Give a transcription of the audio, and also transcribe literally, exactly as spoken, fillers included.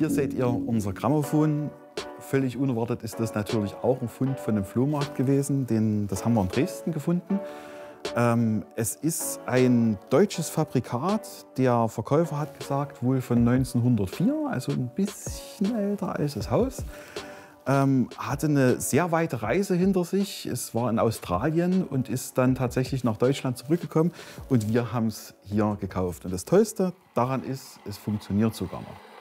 Hier seht ihr unser Grammophon. Völlig unerwartet ist das natürlich auch ein Fund von einem Flohmarkt gewesen. Den, das haben wir in Dresden gefunden. Ähm, es ist ein deutsches Fabrikat. Der Verkäufer hat gesagt, wohl von neunzehnhundertvier, also ein bisschen älter als das Haus. Ähm, hatte eine sehr weite Reise hinter sich. Es war in Australien und ist dann tatsächlich nach Deutschland zurückgekommen. Und wir haben es hier gekauft. Und das Tollste daran ist, es funktioniert sogar noch.